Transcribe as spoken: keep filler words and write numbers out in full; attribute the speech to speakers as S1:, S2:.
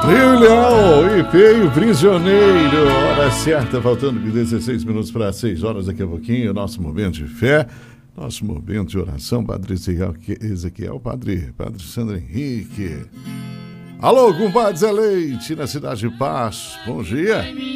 S1: Trilhão e Peio Prisioneiro. Hora certa, faltando dezesseis minutos para seis horas. Daqui a pouquinho, nosso momento de fé, nosso momento de oração. Padre Ezequiel, Padre, Padre Sandro Henrique. Alô, compadre Zé Leite, na Cidade de Paz. Bom dia.